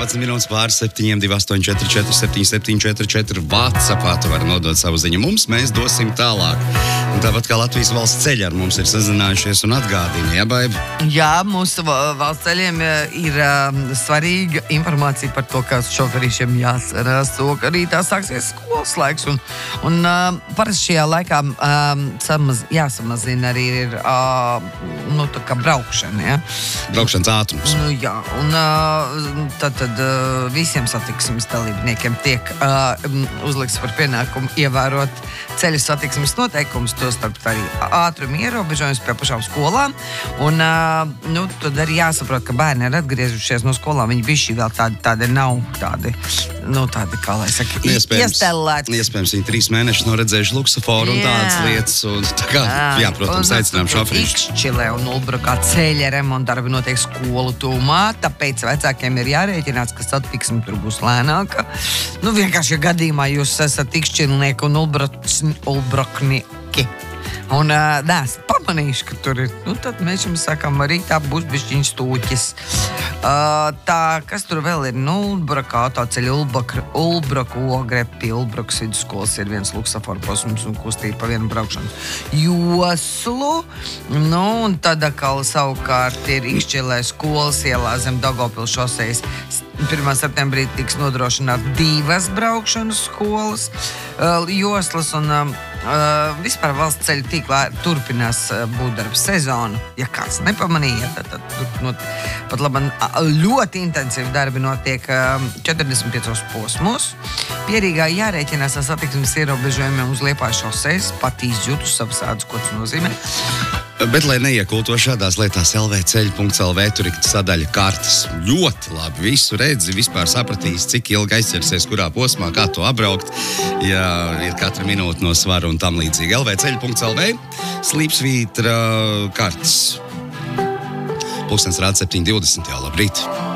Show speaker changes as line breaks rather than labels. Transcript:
11 minūtes pār 7, 284 7744 WhatsAppā tu vari nodot savu ziņu mums, mēs dosim tālāk. Un tāpat kā Latvijas valsts ceļi ar mums ir sazinājušies un atgādina, ja, Baiba?
Jā, mūsu valsts ceļiem ir svarīga informācija par to, ka šoferīšiem jāsarās to, ka arī tā sāksies skolas laiks. Un parasti šajā laikā jāsamazina arī ir tā kā braukšana, ja?
Braukšanas ātrums.
Nu jā, un tad visiem satiksmes dalībniekiem tiek uzlikts par pienākumu ievērot ceļu satiksmes noteikumus, to starp arī ātruma ierobežojums pie pašām skolām. Un tad arī jāsaprot, ka bērni ir atgriezušies no skolām. Viņi bišķi vēl tādi nav tādi, kā lai saka, iestelēti.
Iespējams, viņi 3 mēnešus nav redzējuši luksuforu un tādas lietas. Un tā kā, jā, protams, aicinām šoferīšus.
Ikšķilē un Ulbrukā ceļa remonta darbi notiek skolu tūmā, tāpēc vecākiem ir jārēķinās, ka satiksme tur būs lēnāka. Vienkārši gadījumā jūs esat ikšķilnieki un ulbruknieki. Un neesat pamanījuši, ka tur ir. Tad mēs jums sakām, arī tā būs bišķiņas stūķis. Tā, kas tur vēl ir? Ulbrukā autoceļa Ulbruku ogrepi, Ulbrukas vidusskolas ir viens luksaforu posms un kustība pa vienu braukšanas joslu. Un tad atkal savukārt ir Ikšķilē skolas ielā zem Daugavpils šosejas. 1. septembrī tiks nodrošināt 2 braukšanas skolas joslas un vispār valsts ceļu tīklā turpinās būvdarba sezonu. Ja kāds nepamanīja, tad pat labi ļoti intensīvi darbi notiek 45 posmos. Pierīgā jārēķinās ar satiksmes ierobežojumiem uz Liepājas šosejas, pat izjūtu savas ādas, ko tas nozīmē.
Bet, lai neiekulto šādās lietās, lvceļi.lv, tur ir sadaļa kartes. Ļoti labi, visu redzi, vispār sapratīs, cik ilgi aizķersies, kurā posmā, kā to apbraukt, ja ir katra minūte no svara un tam līdzīgi. lvceļi.lv, slīpsvītra kartes. Pulkstens rāda 7:20, jā, labrīt.